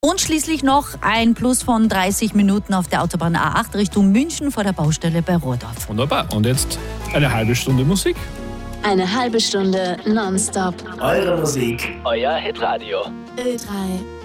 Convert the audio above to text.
Und schließlich noch ein Plus von 30 Minuten auf der Autobahn A8 Richtung München vor der Baustelle bei Rohrdorf. Wunderbar. Und jetzt eine halbe Stunde Musik. Eine halbe Stunde nonstop. Eure Musik. Euer Hitradio. Ö3